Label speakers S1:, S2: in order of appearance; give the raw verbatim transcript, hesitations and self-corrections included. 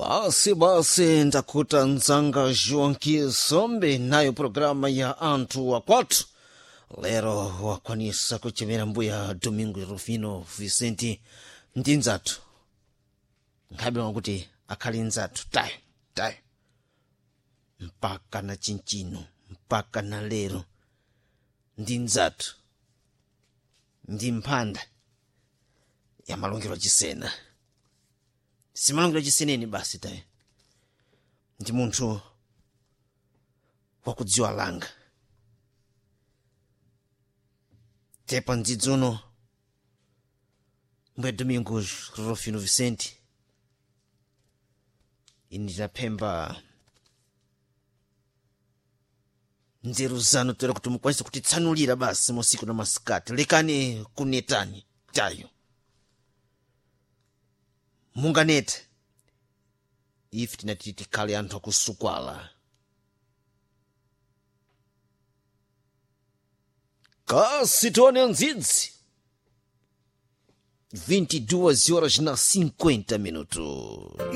S1: Basi basi ndakuta nzanga Joanqui Sombe nayo programa ya Anthu wa Kwathu. Lero wakwanisa kuchemera mbuya Domingo Rufino Vicente ndi nzathu. Nkhabe wakuti akhali nzathu tayo tayo. Mpaka na chinchino, mpaka na lero. Ndi nzathu. Ndi mphanda ya malongero chisena. Si malongero chiseneni basi tayo. Ndi munthu wakudziwa langa. Tepa ndzidzono mbuya Domingo Rufino Vicente ini ndinapemba nzeru zanu toera kuti mukwanisa kutitsanulira basi mosiku na masikati. Lekani kunetani tayo. Munganete ife tinati tikhale anthu akusukwala. Kasi tione ndzidzi vinte e duas horas na cinquenta minutos.